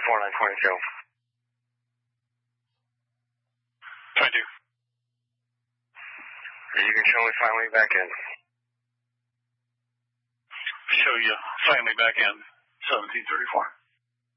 922. 22. You can show me finally back in. Show you finally back in. 1734.